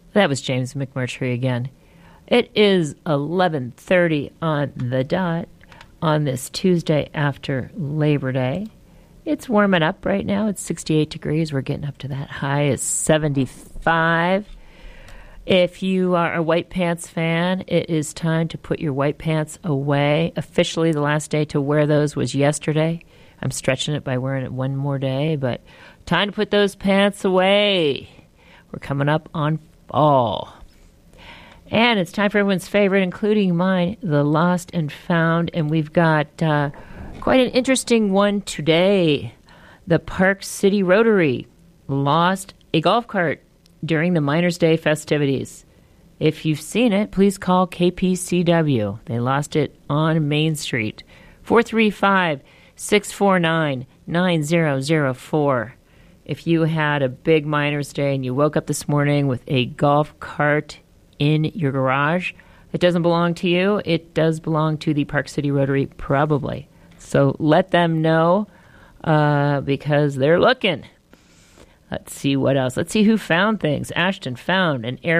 That was James McMurtry again. It is 11:30 on the dot on this Tuesday after Labor Day. It's warming up right now. It's 68 degrees. We're getting up to that high as 75. If you are a white pants fan, it is time to put your white pants away. Officially, the last day to wear those was yesterday. I'm stretching it by wearing it one more day, but time to put those pants away. We're coming up on fall. And it's time for everyone's favorite, including mine, the Lost and Found. And we've got quite an interesting one today. The Park City Rotary lost a golf cart during the Miners' Day festivities. If you've seen it, please call KPCW. They lost it on Main Street. 435-649-9004. If you had a big Miners' Day and you woke up this morning with a golf cart in your garage, it doesn't belong to you. It does belong to the Park City Rotary, probably. So let them know because they're looking. Let's see what else. Let's see who found things. Ashton found an air